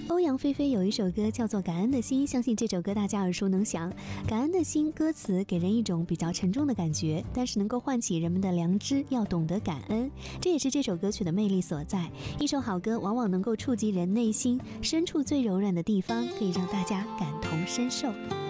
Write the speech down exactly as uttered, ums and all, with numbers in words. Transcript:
欧阳菲菲有一首歌叫做《感恩的心》，相信这首歌大家耳熟能详。感恩的心歌词给人一种比较沉重的感觉，但是能够唤起人们的良知，要懂得感恩，这也是这首歌曲的魅力所在。一首好歌往往能够触及人内心深处最柔软的地方，可以让大家感同身受。